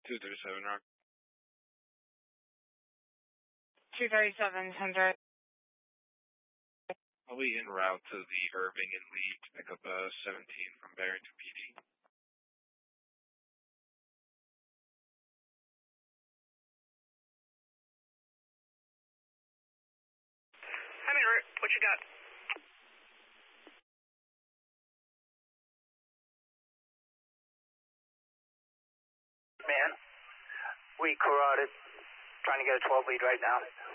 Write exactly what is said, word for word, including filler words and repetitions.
two thirty-seven, Rock. two thirty-seven, ten thirty. I'll be en route to the Irving and Lee to pick up uh, seventeen from Barrington P D. I'm en route. What you got? Man, we carotid, trying to get a twelve lead right now.